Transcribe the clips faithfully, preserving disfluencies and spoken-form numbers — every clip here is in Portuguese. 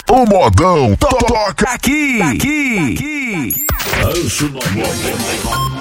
O modão to toca aqui, aqui, aqui. Rancho noventa e nove.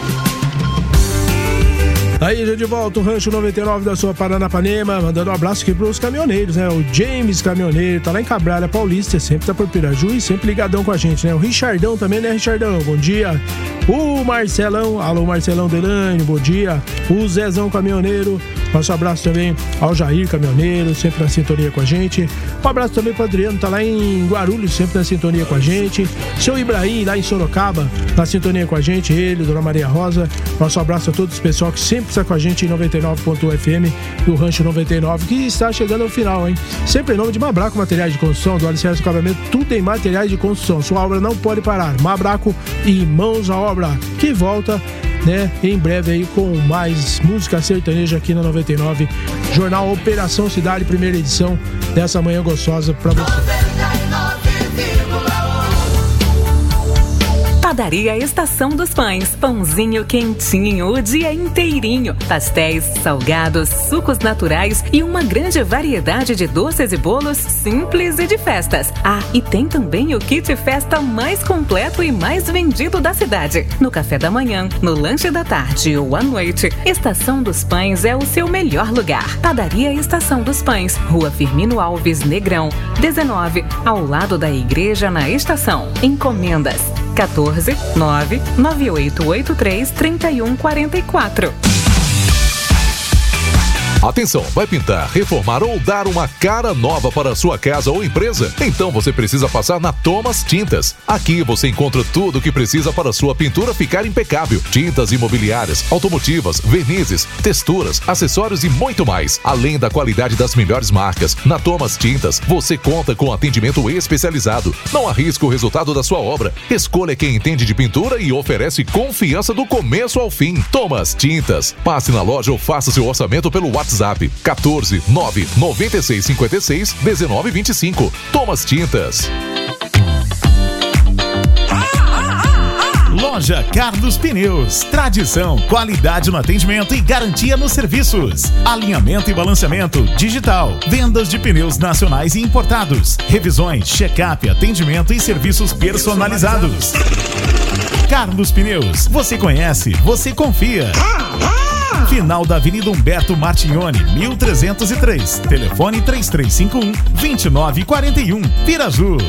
Aí, já de volta, o Rancho noventa e nove da sua Paranapanema, mandando um abraço aqui pros caminhoneiros, né? O James Caminhoneiro, tá lá em Cabralha Paulista, sempre tá por Piraju e sempre ligadão com a gente, né? O Richardão também, né, Richardão? Bom dia. O Marcelão, alô Marcelão Delane, bom dia. O Zezão Caminhoneiro, nosso abraço também ao Jair Caminhoneiro, sempre na sintonia com a gente. Um abraço também pro Adriano, tá lá em Guarulhos, sempre na sintonia com a gente. Seu Ibrahim, lá em Sorocaba, na sintonia com a gente, ele, Dona Maria Rosa. Nosso abraço a todos os pessoal que sempre está com a gente em noventa e nove ponto um F M do Rancho noventa e nove, que está chegando ao final, hein? Sempre em nome de Mabraco Materiais de Construção, do Alicerce do Acabamento, tudo em materiais de construção. Sua obra não pode parar. Mabraco e mãos à obra, que volta, né, em breve aí com mais música sertaneja aqui na noventa e nove. Jornal Operação Cidade, primeira edição dessa manhã gostosa pra você. Padaria Estação dos Pães, pãozinho quentinho o dia inteirinho, pastéis, salgados, sucos naturais e uma grande variedade de doces e bolos simples e de festas. Ah, e tem também o kit festa mais completo e mais vendido da cidade. No café da manhã, no lanche da tarde ou à noite, Estação dos Pães é o seu melhor lugar. Padaria Estação dos Pães, Rua Firmino Alves Negrão, dezenove, ao lado da igreja na estação. Encomendas quatorze, nove nove oito oito três, três um quatro quatro. Atenção, vai pintar, reformar ou dar uma cara nova para a sua casa ou empresa? Então você precisa passar na Thomas Tintas. Aqui você encontra tudo o que precisa para a sua pintura ficar impecável. Tintas imobiliárias, automotivas, vernizes, texturas, acessórios e muito mais. Além da qualidade das melhores marcas, na Thomas Tintas você conta com atendimento especializado. Não arrisque o resultado da sua obra. Escolha quem entende de pintura e oferece confiança do começo ao fim. Thomas Tintas. Passe na loja ou faça seu orçamento pelo WhatsApp. WhatsApp quatorze, nove nove seis cinco seis, um nove dois cinco. Thomas Tintas. Loja Carlos Pneus. Tradição, qualidade no atendimento e garantia nos serviços. Alinhamento e balanceamento digital. Vendas de pneus nacionais e importados. Revisões, check-up, atendimento e serviços personalizados. Carlos Pneus. Você conhece, você confia. Final da Avenida Humberto Martignoni, mil trezentos e três. Telefone três três cinco um, dois nove quatro um. Piraju.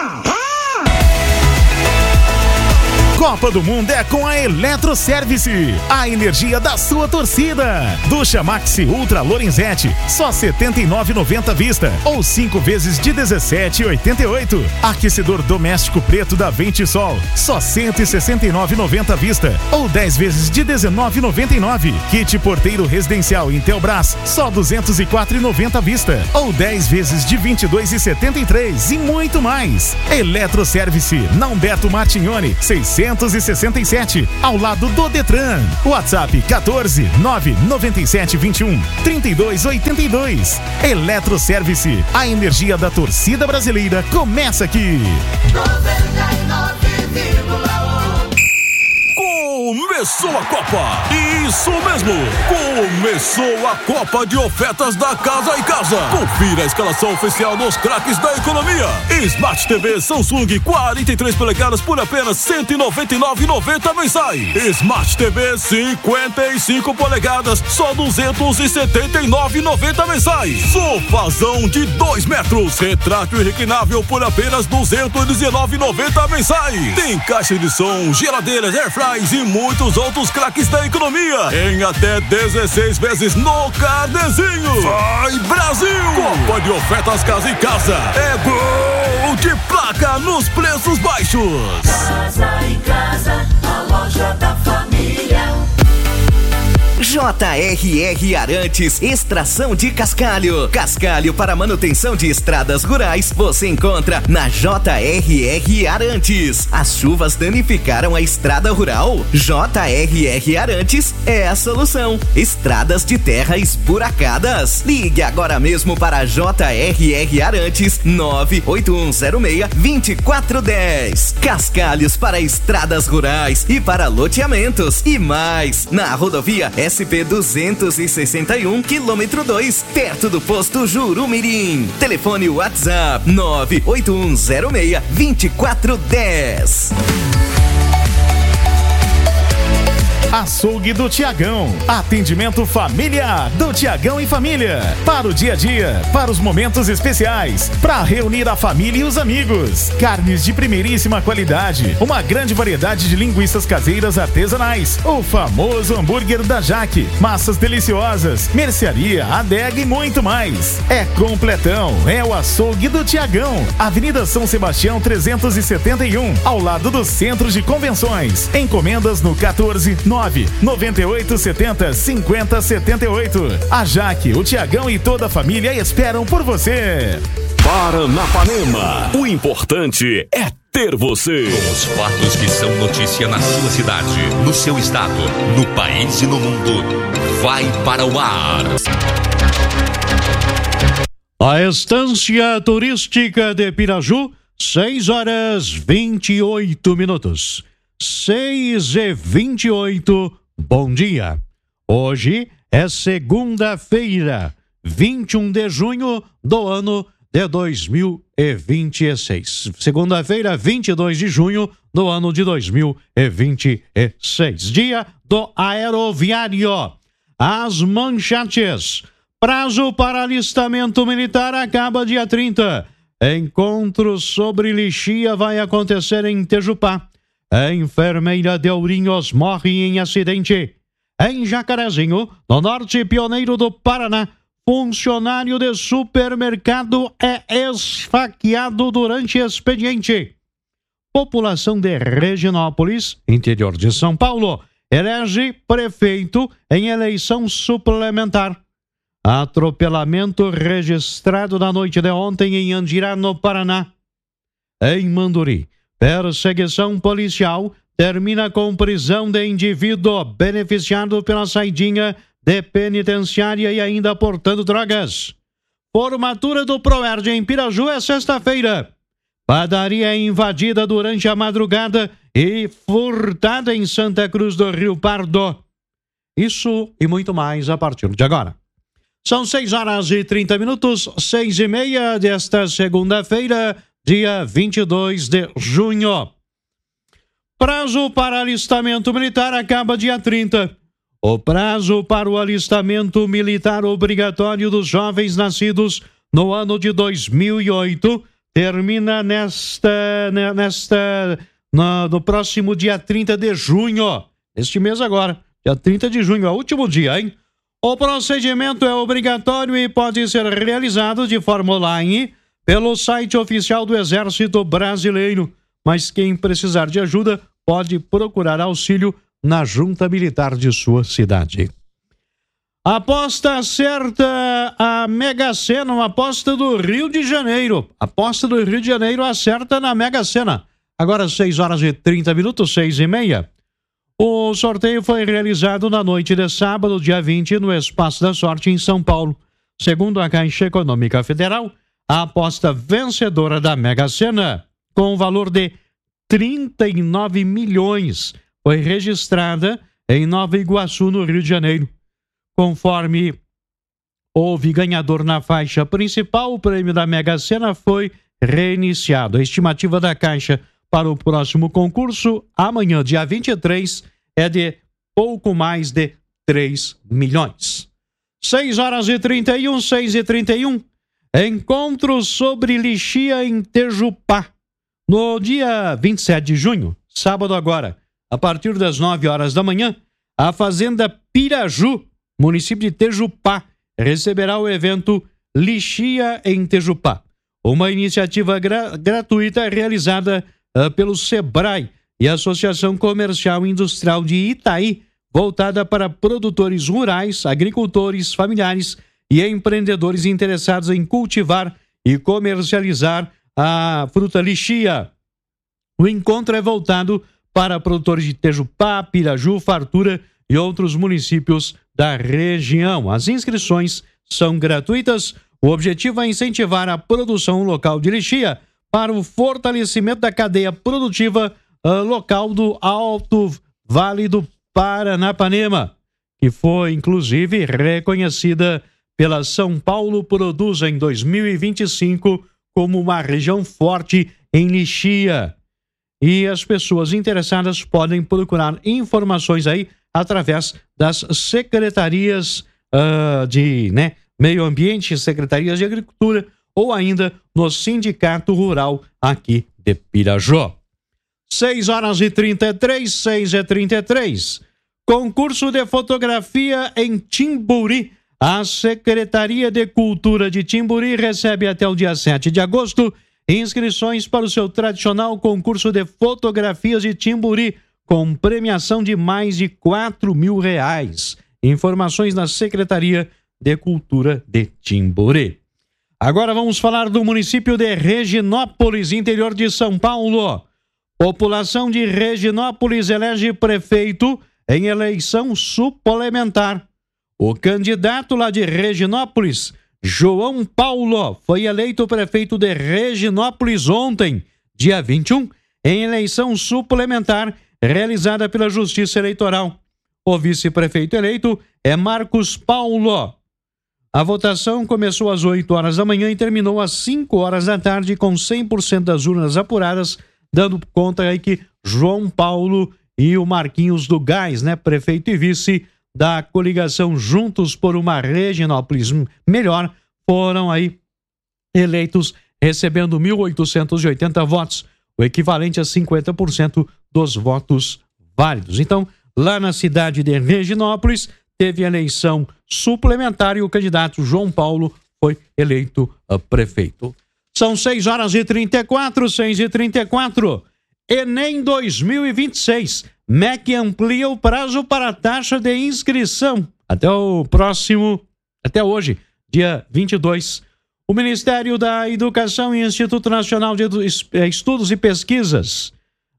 Copa do Mundo é com a Eletroservice, a energia da sua torcida. Ducha Maxi Ultra Lorenzetti, só setenta e nove reais e noventa centavos vista, ou cinco vezes de dezessete reais e oitenta e oito centavos. Aquecedor doméstico preto da Ventisol, só cento e sessenta e nove reais e noventa centavos vista, ou dez vezes de dezenove reais e noventa e nove centavos. Kit porteiro residencial Intelbras, só duzentos e quatro reais e noventa centavos vista, ou dez vezes de vinte e dois reais e setenta e três centavos, e muito mais. Eletroservice, na Humberto Martignoni, seiscentos e sessenta e sete, ao lado do Detran. WhatsApp quatorze, nove nove sete, vinte e um, trinta e dois oitenta e dois. Eletroservice, a energia da torcida brasileira começa aqui. noventa e nove vírgula um. Começou a Copa! Isso mesmo! Começou a Copa de ofertas da Casa e Casa. Confira a escalação oficial dos craques da economia. Smart T V Samsung quarenta e três polegadas por apenas cento e noventa e nove reais e noventa centavos mensais. Smart T V cinquenta e cinco polegadas, só duzentos e setenta e nove reais e noventa centavos mensais. Sofazão de dois metros, retrátil e reclinável por apenas duzentos e dezenove reais e noventa centavos mensais. Tem caixa de som, geladeiras, airfries e muitos outros craques da economia em até dezesseis vezes no carnezinho. Vai Brasil! Copa de ofertas Casa e Casa é gol de placa nos preços baixos. Casa e Casa, a loja da família. J R R Arantes, extração de cascalho. Cascalho para manutenção de estradas rurais, você encontra na J R R Arantes. As chuvas danificaram a estrada rural? J R R Arantes é a solução. Estradas de terra esburacadas. Ligue agora mesmo para J R R Arantes nove oito um zero seis, dois quatro um zero. Cascalhos para estradas rurais e para loteamentos. E mais, na rodovia S S P duzentos e sessenta e um, quilômetro dois, perto do posto Jurumirim. Telefone WhatsApp nove oito um zero seis, dois quatro um zero. Açougue do Tiagão. Atendimento familiar do Tiagão e família. Para o dia a dia, para os momentos especiais, para reunir a família e os amigos. Carnes de primeiríssima qualidade, uma grande variedade de linguiças caseiras artesanais, o famoso hambúrguer da Jaque, massas deliciosas, mercearia, adega e muito mais. É completão, é o Açougue do Tiagão. Avenida São Sebastião trezentos e setenta e um, ao lado do Centro de Convenções. Encomendas no quatorze nove nove oito sete zero cinco zero sete oito. A Jaque, o Tiagão e toda a família esperam por você. Paranapanema, o importante é ter você. Com os fatos que são notícia na sua cidade, no seu estado, no país e no mundo. Vai para o ar. A estância turística de Piraju, seis horas vinte e oito minutos. seis e vinte e oito, bom dia. Hoje é segunda-feira, vinte e um de junho do ano de dois mil e vinte e seis. Segunda-feira, vinte e dois de junho do ano de dois mil e vinte e seis. Dia do aeroviário. As manchetes. Prazo para alistamento militar acaba dia trinta. Encontro sobre lixia vai acontecer em Tejupá. A enfermeira de Ourinhos morre em acidente. Em Jacarezinho, no norte pioneiro do Paraná, funcionário de supermercado é esfaqueado durante expediente. População de Reginópolis, interior de São Paulo, elege prefeito em eleição suplementar. Atropelamento registrado na noite de ontem em Andirá, no Paraná. Em Manduri, perseguição policial termina com prisão de indivíduo beneficiado pela saidinha de penitenciária e ainda portando drogas. Formatura do Proerd em Piraju é sexta-feira. Padaria invadida durante a madrugada e furtada em Santa Cruz do Rio Pardo. Isso e muito mais a partir de agora. São seis horas e trinta minutos, seis e meia desta segunda-feira, dia vinte e dois de junho. Prazo para alistamento militar acaba dia trinta. O prazo para o alistamento militar obrigatório dos jovens nascidos no ano de dois mil e oito termina nesta, nesta, no, no próximo dia trinta de junho. Este mês agora, dia trinta de junho, é o último dia, hein? O procedimento é obrigatório e pode ser realizado de forma online pelo site oficial do Exército Brasileiro, mas quem precisar de ajuda pode procurar auxílio na junta militar de sua cidade. Aposta certa a Mega Sena, uma aposta do Rio de Janeiro. Aposta do Rio de Janeiro acerta na Mega Sena. Agora seis horas e trinta minutos, seis e meia. O sorteio foi realizado na noite de sábado, dia vinte, no Espaço da Sorte, em São Paulo. Segundo a Caixa Econômica Federal, a aposta vencedora da Mega Sena, com o valor de trinta e nove milhões, foi registrada em Nova Iguaçu, no Rio de Janeiro. Conforme houve ganhador na faixa principal, o prêmio da Mega Sena foi reiniciado. A estimativa da Caixa para o próximo concurso, amanhã, dia vinte e três, é de pouco mais de três milhões. seis horas e trinta e um, seis e trinta e um. Encontro sobre lixia em Tejupá. No dia vinte e sete de junho, sábado agora, a partir das nove horas da manhã, a Fazenda Piraju, município de Tejupá, receberá o evento Lixia em Tejupá. Uma iniciativa gra- gratuita realizada uh, pelo SEBRAE e a Associação Comercial e Industrial de Itaí, voltada para produtores rurais, agricultores, familiares e empreendedores interessados em cultivar e comercializar a fruta lixia. O encontro é voltado para produtores de Tejupá, Piraju, Fartura e outros municípios da região. As inscrições são gratuitas. O objetivo é incentivar a produção local de lixia para o fortalecimento da cadeia produtiva uh, local do Alto Vale do Paranapanema. que foi inclusive reconhecida pela São Paulo Produz em dois mil e vinte e cinco como uma região forte em lixia. E as pessoas interessadas podem procurar informações aí através das secretarias uh, de né, Meio Ambiente, secretarias de Agricultura ou ainda no Sindicato Rural aqui de Pirajó. seis horas e trinta e três, seis e trinta e três. Concurso de fotografia em Timburi. A Secretaria de Cultura de Timburi recebe até o dia sete de agosto inscrições para o seu tradicional concurso de fotografias de Timburi, com premiação de mais de quatro mil reais. Informações na Secretaria de Cultura de Timburi. Agora vamos falar do município de Reginópolis, interior de São Paulo. População de Reginópolis elege prefeito em eleição suplementar. O candidato lá de Reginópolis, João Paulo, foi eleito prefeito de Reginópolis ontem, dia vinte e um, em eleição suplementar realizada pela Justiça Eleitoral. O vice-prefeito eleito é Marcos Paulo. A votação começou às oito horas da manhã e terminou às cinco horas da tarde com cem por cento das urnas apuradas, dando conta aí que João Paulo e o Marquinhos do Gás, né, prefeito e vice da coligação Juntos por uma Reginópolis Melhor, foram aí eleitos recebendo mil oitocentos e oitenta votos, o equivalente a cinquenta por cento dos votos válidos. Então, lá na cidade de Reginópolis, teve eleição suplementar e o candidato João Paulo foi eleito uh, prefeito. São seis horas e trinta e quatro, seis e trinta e quatro. Enem dois mil e vinte e seis. M E C amplia o prazo para a taxa de inscrição até o próximo, até hoje, dia vinte e dois. O Ministério da Educação e Instituto Nacional de Estudos e Pesquisas,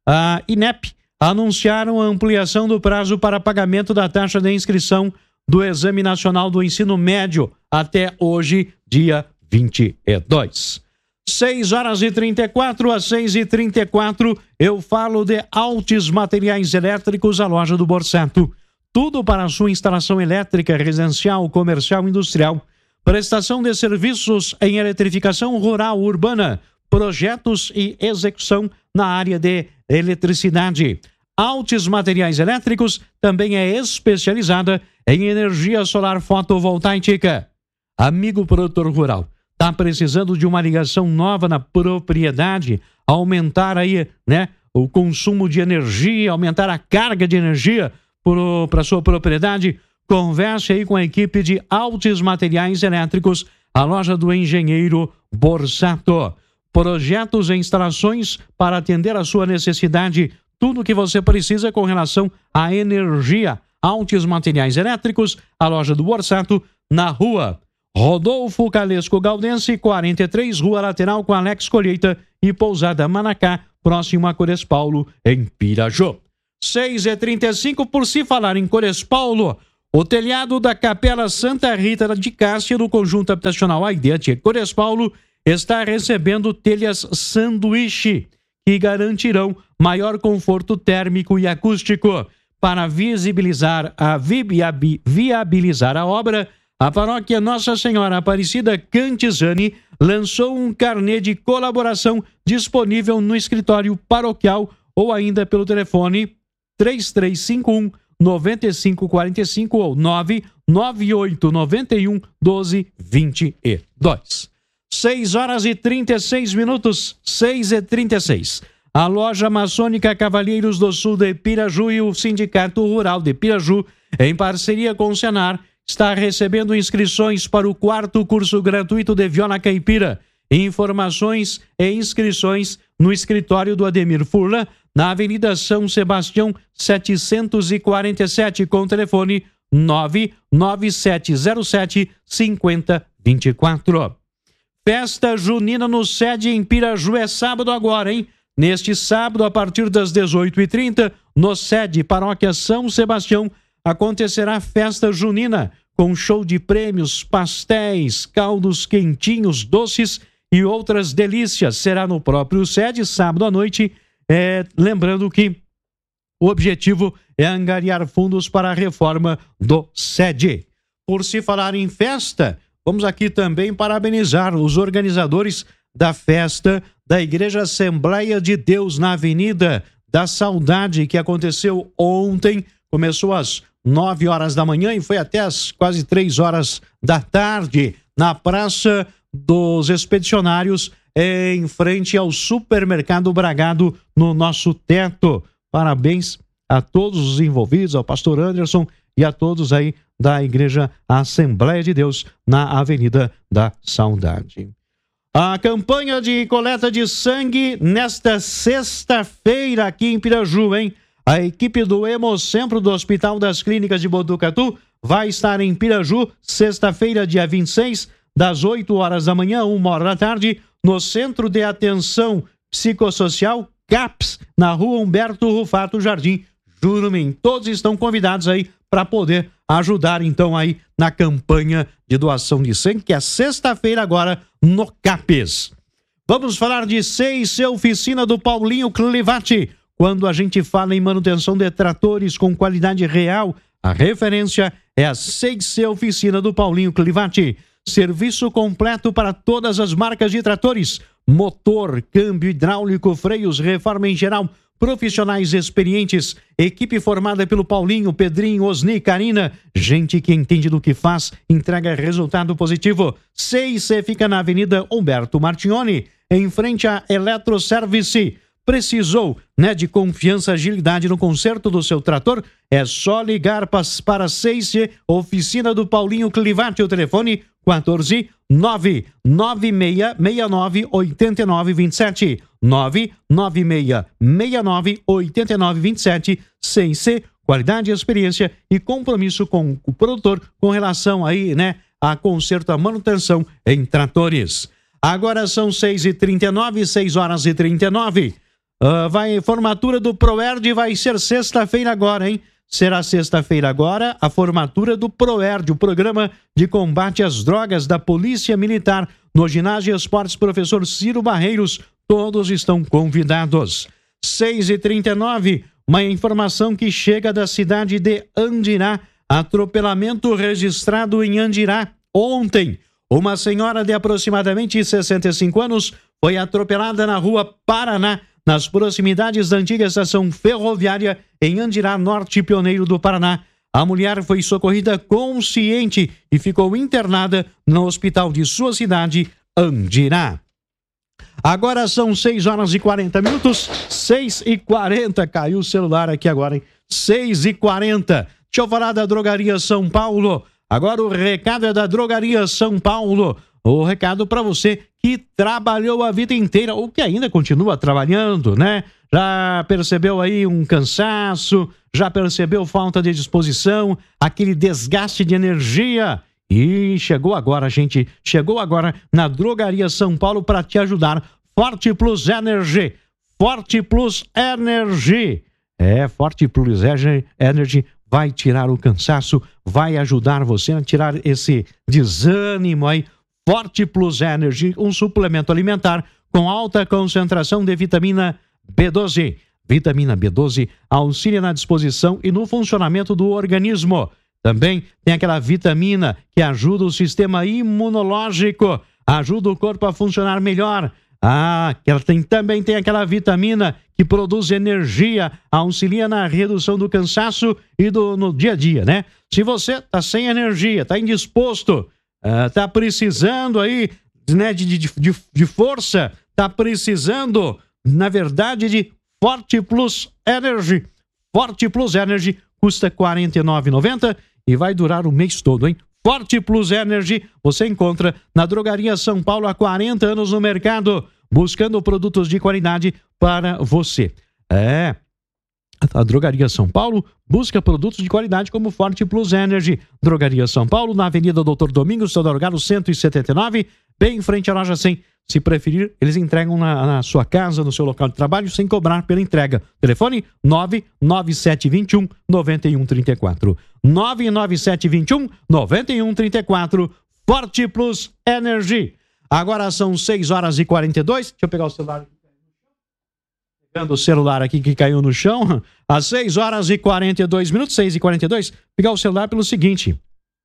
a INEP, anunciaram a ampliação do prazo para pagamento da taxa de inscrição do Exame Nacional do Ensino Médio até hoje, dia vinte e dois. seis horas e trinta e quatro às seis e trinta e quatro, eu falo de Altis Materiais Elétricos, a loja do Borsato. Tudo para a sua instalação elétrica, residencial, comercial, industrial. Prestação de serviços em eletrificação rural urbana, projetos e execução na área de eletricidade. Altis Materiais Elétricos também é especializada em energia solar fotovoltaica. Amigo produtor rural, está precisando de uma ligação nova na propriedade, aumentar aí, né, o consumo de energia, aumentar a carga de energia para sua propriedade? Converse aí com a equipe de Altis Materiais Elétricos, a loja do engenheiro Borsato. Projetos e instalações para atender a sua necessidade, tudo o que você precisa com relação à energia. Altis Materiais Elétricos, a loja do Borsato, na rua Rodolfo Calesco Galdense, quarenta e três, rua lateral com Alex Colheita e Pousada Manacá, próximo a Cores Paulo, em Pirajó. seis e trinta e cinco, por se falar em Cores Paulo, o telhado da Capela Santa Rita de Cássia, do conjunto habitacional Aidea de Cores Paulo, está recebendo telhas sanduíche, que garantirão maior conforto térmico e acústico. Para visibilizar a, viabi, viabilizar a obra, a paróquia Nossa Senhora Aparecida Cantizani lançou um carnê de colaboração disponível no escritório paroquial ou ainda pelo telefone três três cinco um, nove cinco quatro cinco ou nove nove oito nove um, doze vinte e dois. seis horas e trinta e seis minutos, seis e trinta e seis. A loja maçônica Cavalheiros do Sul de Piraju e o Sindicato Rural de Piraju, em parceria com o Senar, está recebendo inscrições para o quarto curso gratuito de viola caipira. Informações e inscrições no escritório do Ademir Furlan, na Avenida São Sebastião, setecentos e quarenta e sete, com o telefone nove nove sete zero sete, cinco zero dois quatro. Festa junina no Sede em Piraju é sábado agora, hein? Neste sábado, a partir das dezoito e trinta, no Sede Paróquia São Sebastião, acontecerá festa junina, com show de prêmios, pastéis, caldos quentinhos, doces e outras delícias. Será no próprio Sede, sábado à noite. É, lembrando que O objetivo é angariar fundos para a reforma do S E D. Por se falar em festa, vamos aqui também parabenizar os organizadores da festa da Igreja Assembleia de Deus na Avenida da Saudade, que aconteceu ontem. Começou às nove horas da manhã e foi até às quase três horas da tarde, na Praça dos Expedicionários, em frente ao Supermercado Bragado, no nosso teto. Parabéns a todos os envolvidos, ao pastor Anderson e a todos aí da Igreja Assembleia de Deus na Avenida da Saudade. A campanha de coleta de sangue nesta sexta-feira aqui em Piraju, hein? A equipe do Hemocentro do Hospital das Clínicas de Botucatu vai estar em Piraju, sexta-feira, dia vinte e seis, das oito horas da manhã, uma hora da tarde, no Centro de Atenção Psicossocial, CAPS, na rua Humberto Rufato Jardim, Jurumim. Todos estão convidados aí para poder ajudar, então, aí na campanha de doação de sangue, que é sexta-feira agora no CAPES. Vamos falar de C e C Oficina do Paulinho Clivati. Quando a gente fala em manutenção de tratores com qualidade real, a referência é a C e C Oficina do Paulinho Clivati. Serviço completo para todas as marcas de tratores, motor, câmbio hidráulico, freios, reforma em geral, profissionais experientes, equipe formada pelo Paulinho, Pedrinho, Osni, Karina, gente que entende do que faz, entrega resultado positivo. C e C fica na Avenida Humberto Martignoni, em frente à Eletroservice. Precisou, né, de confiança e agilidade no conserto do seu trator? É só ligar para C e C, Oficina do Paulinho Clivati, o telefone quatro nove nove seis seis nove oito nove dois sete, nove nove seis seis nove oito nove dois sete. C e C, qualidade, experiência e compromisso com o produtor com relação aí, né, a conserto, a manutenção em tratores. Agora são seis e trinta e nove, seis horas e trinta e nove. Uh, vai, formatura do Proerd vai ser sexta-feira agora, hein? Será sexta-feira agora a formatura do Proerd, o Programa de Combate às Drogas da Polícia Militar, no Ginásio Esportes Professor Ciro Barreiros. Todos estão convidados. seis e trinta e nove, uma informação que chega da cidade de Andirá. Atropelamento registrado em Andirá ontem. Uma senhora de aproximadamente sessenta e cinco anos foi atropelada na rua Paraná, nas proximidades da antiga estação ferroviária em Andirá, Norte Pioneiro do Paraná. A mulher foi socorrida consciente e ficou internada no hospital de sua cidade, Andirá. Agora são seis horas e quarenta minutos, seis e quarenta, caiu o celular aqui agora, hein? seis e quarenta. Deixa eu falar da Drogaria São Paulo. Agora o recado é da Drogaria São Paulo. O recado para você que trabalhou a vida inteira ou que ainda continua trabalhando, né? Já percebeu aí um cansaço, já percebeu falta de disposição, aquele desgaste de energia. E chegou agora, gente, chegou agora na Drogaria São Paulo para te ajudar. Forte Plus Energy, Forte Plus Energy. É, Forte Plus Energy vai tirar o cansaço, vai ajudar você a tirar esse desânimo aí. Forte Plus Energy, um suplemento alimentar com alta concentração de vitamina B doze. Vitamina B doze auxilia na disposição e no funcionamento do organismo. Também tem aquela vitamina que ajuda o sistema imunológico, ajuda o corpo a funcionar melhor. Ah, ela tem, também tem aquela vitamina que produz energia, auxilia na redução do cansaço e do no dia a dia, né? Se você está sem energia, está indisposto, Uh, tá precisando aí, né, de, de, de, de força, tá precisando, na verdade, de Forte Plus Energy. Forte Plus Energy custa quarenta e nove reais e noventa centavos e vai durar o mês todo, hein? Forte Plus Energy você encontra na Drogaria São Paulo há quarenta anos no mercado, buscando produtos de qualidade para você. É... A Drogaria São Paulo busca produtos de qualidade como Forte Plus Energy. Drogaria São Paulo, na Avenida Doutor Domingos, Teodoro Galo, cento e setenta e nove, bem em frente à loja cem. Se preferir, eles entregam na, na sua casa, no seu local de trabalho, sem cobrar pela entrega. Telefone nove nove sete dois um nove um três quatro. nove nove sete dois um nove um três quatro. Forte Plus Energy. Agora são seis horas e quarenta e dois. Deixa eu pegar o celular. O celular aqui que caiu no chão, às seis horas e quarenta e dois minutos, seis e quarenta e dois, pegar o celular pelo seguinte,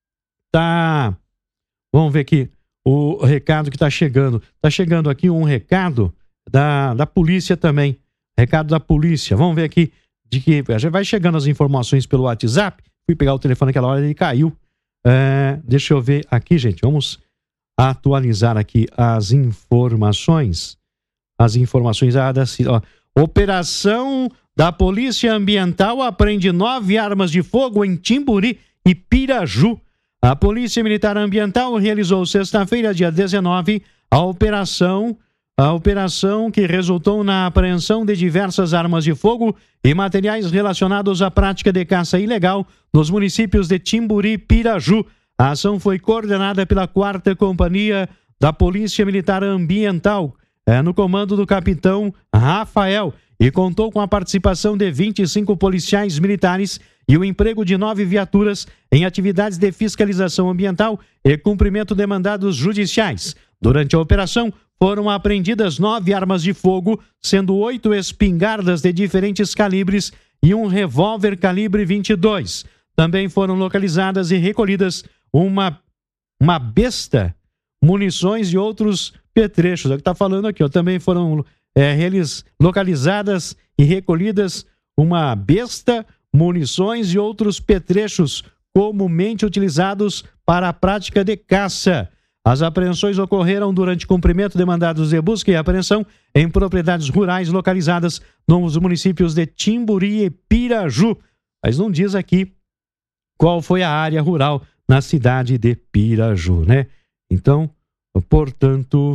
tá, vamos ver aqui, o recado que tá chegando, tá chegando aqui um recado da, da polícia também, recado da polícia, vamos ver aqui, de que, já vai chegando as informações pelo WhatsApp, fui pegar o telefone naquela hora e ele caiu, é, deixa eu ver aqui, gente, vamos atualizar aqui as informações, as informações, ah, da, ó, operação da Polícia Ambiental apreende nove armas de fogo em Timburi e Piraju. A Polícia Militar Ambiental realizou sexta-feira, dia dezenove, a operação, a operação que resultou na apreensão de diversas armas de fogo e materiais relacionados à prática de caça ilegal nos municípios de Timburi e Piraju. A ação foi coordenada pela quarta Companhia da Polícia Militar Ambiental, É, no comando do capitão Rafael, e contou com a participação de vinte e cinco policiais militares e o emprego de nove viaturas em atividades de fiscalização ambiental e cumprimento de mandados judiciais. Durante a operação, foram apreendidas nove armas de fogo, sendo oito espingardas de diferentes calibres e um revólver calibre vinte e dois. Também foram localizadas e recolhidas uma, uma besta, munições e outros petrechos, é o que está falando aqui, ó. Também foram é, eles localizadas e recolhidas uma besta, munições e outros petrechos comumente utilizados para a prática de caça. As apreensões ocorreram durante cumprimento de mandados de busca e apreensão em propriedades rurais localizadas nos municípios de Timburi e Piraju, mas não diz aqui qual foi a área rural na cidade de Piraju, né? Então, portanto,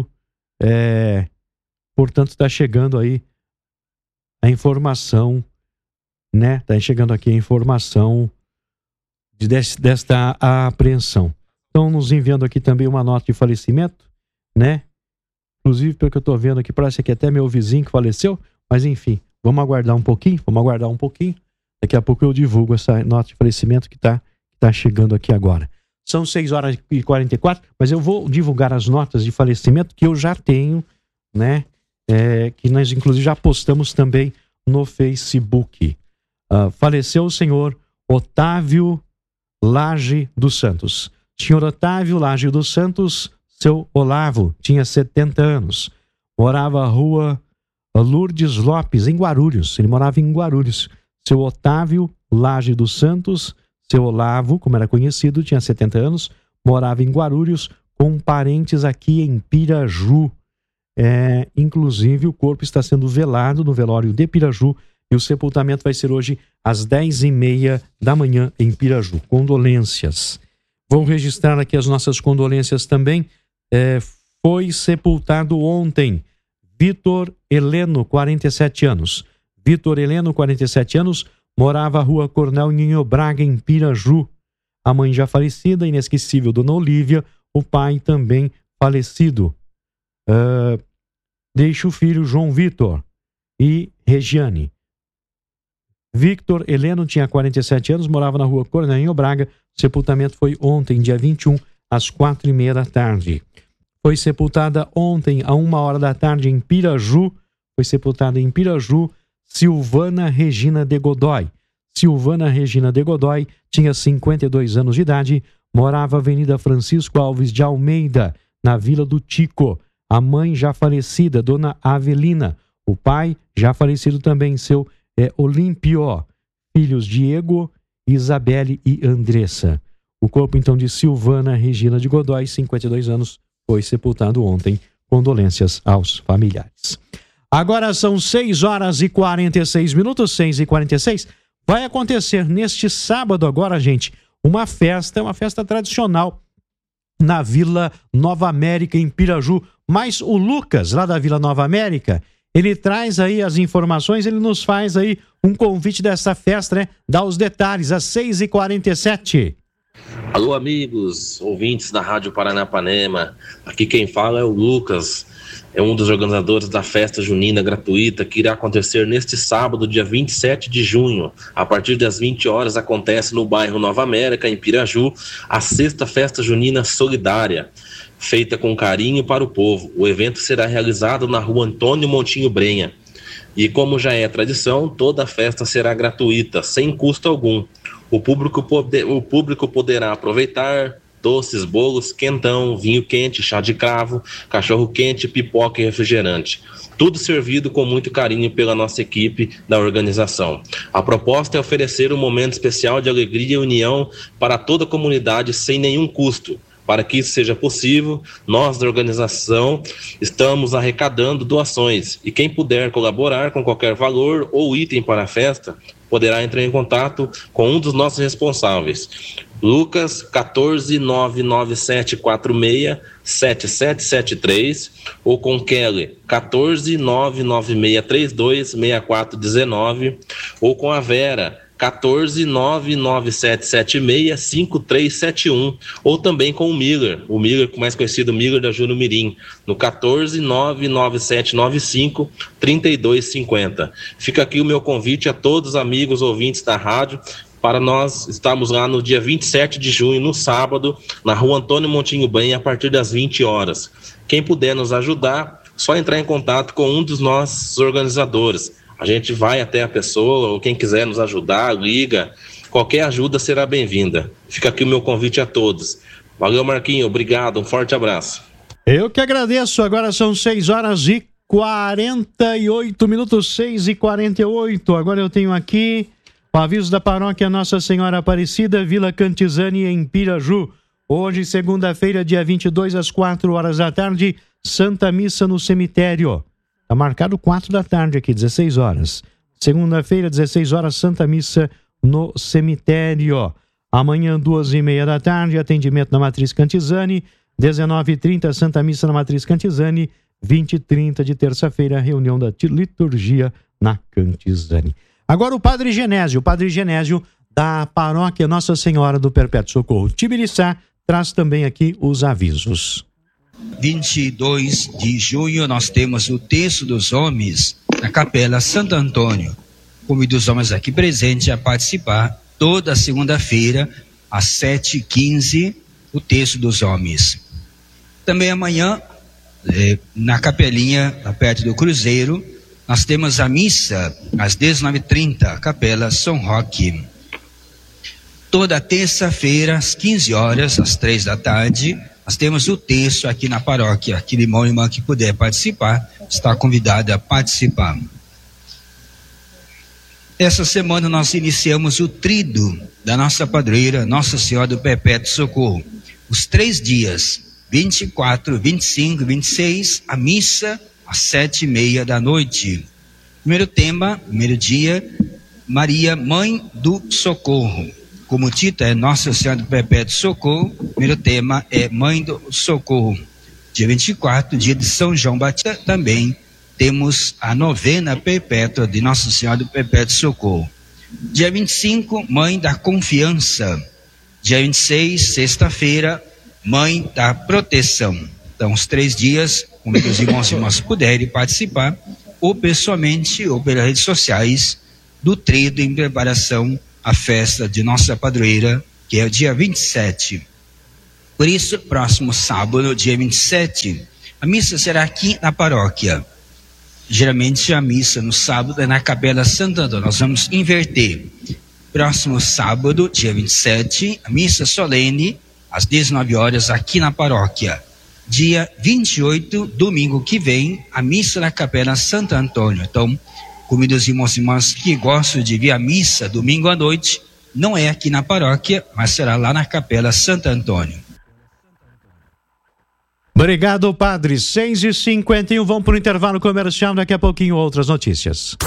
é, portanto, está chegando aí a informação, né? Está chegando aqui a informação de, desta apreensão. Estão nos enviando aqui também uma nota de falecimento, né? Inclusive, pelo que eu estou vendo aqui, parece que até meu vizinho que faleceu, mas enfim, vamos aguardar um pouquinho, vamos aguardar um pouquinho. Daqui a pouco eu divulgo essa nota de falecimento que está que tá chegando aqui agora. São seis horas e quarenta e quatro, mas eu vou divulgar as notas de falecimento que eu já tenho, né? É, que nós, inclusive, já postamos também no Facebook. Uh, faleceu o senhor Otávio Lage dos Santos. Senhor Otávio Lage dos Santos, seu Olavo, tinha setenta anos. Morava na rua Lourdes Lopes, em Guarulhos. Ele morava em Guarulhos. Seu Otávio Lage dos Santos, seu Olavo, como era conhecido, tinha setenta anos, morava em Guarulhos, com parentes aqui em Piraju. É, inclusive, o corpo está sendo velado no velório de Piraju e o sepultamento vai ser hoje às dez e meia da manhã em Piraju. Condolências. Vou registrar aqui as nossas condolências também. É, foi sepultado ontem Vitor Heleno, quarenta e sete anos. Vitor Heleno, quarenta e sete anos, morava na rua Coronel Ninho Braga, em Piraju. A mãe já falecida, inesquecível Dona Olívia, o pai também falecido. Uh, deixa o filho João Vitor e Regiane. Victor Heleno tinha quarenta e sete anos, morava na rua Coronel Ninho Braga. O sepultamento foi ontem, dia vinte e um, às quatro e meia da tarde. Foi sepultada ontem, a uma hora da tarde, em Piraju. Foi sepultada em Piraju Silvana Regina de Godoy. Silvana Regina de Godoy tinha cinquenta e dois anos de idade, morava na Avenida Francisco Alves de Almeida, na Vila do Tico. A mãe já falecida, Dona Avelina. O pai já falecido também, seu é, Olímpio. Filhos Diego, Isabelle e Andressa. O corpo, então, de Silvana Regina de Godoy, cinquenta e dois anos, foi sepultado ontem. Condolências aos familiares. Agora são seis horas e quarenta e seis minutos, seis e quarenta e seis. Vai acontecer neste sábado agora, gente, uma festa, uma festa tradicional na Vila Nova América, em Piraju. Mas o Lucas, lá da Vila Nova América, ele traz aí as informações, ele nos faz aí um convite dessa festa, né? Dá os detalhes, às seis e quarenta e sete. Alô, amigos, ouvintes da Rádio Paranapanema. Aqui quem fala é o Lucas. É um dos organizadores da festa junina gratuita que irá acontecer neste sábado, dia vinte e sete de junho. A partir das vinte horas acontece no bairro Nova América, em Piraju, a sexta festa junina solidária, feita com carinho para o povo. O evento será realizado na rua Antônio Montinho Brenha, E como já é tradição, toda a festa será gratuita, sem custo algum. O público, pode, o público poderá aproveitar doces, bolos, quentão, vinho quente, chá de cravo, cachorro quente, pipoca e refrigerante. Tudo servido com muito carinho pela nossa equipe da organização. A proposta é oferecer um momento especial de alegria e união para toda a comunidade sem nenhum custo. Para que isso seja possível, nós da organização estamos arrecadando doações e quem puder colaborar com qualquer valor ou item para a festa, poderá entrar em contato com um dos nossos responsáveis. Lucas quatorze, nove nove sete quatro seis, sete sete sete três ou com Kelly quatorze, nove nove seis três dois, seis quatro um nove ou com a Vera quatorze, nove nove sete sete seis, cinco três sete um ou também com o Miller, o Miller, mais conhecido Miller da Júnior Mirim, no quatorze, nove nove sete nove cinco, trinta e dois cinquenta. Fica aqui o meu convite a todos os amigos ouvintes da rádio para nós estarmos lá no dia vinte e sete de junho, no sábado, na rua Antônio Montinho Bem, a partir das vinte horas. Quem puder nos ajudar, só entrar em contato com um dos nossos organizadores. A gente vai até a pessoa, ou quem quiser nos ajudar, liga. Qualquer ajuda será bem-vinda. Fica aqui o meu convite a todos. Valeu, Marquinho. Obrigado. Um forte abraço. Eu que agradeço. Agora são seis horas e quarenta e oito minutos, seis e quarenta e oito. Agora eu tenho aqui o aviso da paróquia Nossa Senhora Aparecida, Vila Cantizani, em Piraju. Hoje, segunda-feira, dia vinte e dois, às quatro horas da tarde, Santa Missa no cemitério. Está marcado quatro da tarde aqui, dezesseis horas. Segunda-feira, dezesseis horas, Santa Missa no cemitério. Amanhã, duas e meia da tarde, atendimento na Matriz Cantizani. dezenove e trinta, Santa Missa na Matriz Cantizani. vinte e trinta de terça-feira, reunião da liturgia na Cantizani. Agora o Padre Genésio, o Padre Genésio da paróquia Nossa Senhora do Perpétuo Socorro Tibiriçá, traz também aqui os avisos. vinte e dois de junho nós temos o Terço dos Homens na Capela Santo Antônio. Convido os homens aqui presentes a participar toda segunda-feira às sete e quinze, o Terço dos Homens. Também amanhã, eh, na capelinha, perto do Cruzeiro, nós temos a missa às dezenove e trinta, Capela São Roque. Toda terça-feira, às quinze horas, às três da tarde, nós temos o terço aqui na paróquia. Aquele irmão e irmã que puder participar, está convidado a participar. Essa semana nós iniciamos o trido da nossa padroeira, Nossa Senhora do Perpétuo Socorro. Os três dias, vinte e quatro, vinte e cinco, vinte e seis, a missa às sete e meia da noite. Primeiro tema, primeiro dia, Maria, Mãe do Socorro. Como o título é Nossa Senhora do Perpétuo Socorro, o primeiro tema é Mãe do Socorro. Dia vinte e quatro, dia de São João Batista, também temos a novena perpétua de Nossa Senhora do Perpétuo Socorro. Dia vinte e cinco, Mãe da Confiança. Dia vinte e seis, sexta-feira, Mãe da Proteção. Então, os três dias, como os irmãos e irmãs puderem participar, ou pessoalmente, ou pelas redes sociais, do trido em preparação à festa de nossa padroeira, que é o dia vinte e sete. Por isso, próximo sábado, dia vinte e sete, a missa será aqui na paróquia. Geralmente a missa no sábado é na Capela Santo Antônio. Nós vamos inverter. Próximo sábado, dia vinte e sete, a missa solene, às dezenove horas, aqui na paróquia. Dia vinte e oito, domingo que vem, a missa na Capela Santo Antônio. Então, convido os irmãos e irmãs que gostam de vir à missa domingo à noite, não é aqui na paróquia, mas será lá na Capela Santo Antônio. Obrigado, padre. seis e cinquenta e um, vamos para o intervalo comercial, daqui a pouquinho outras notícias.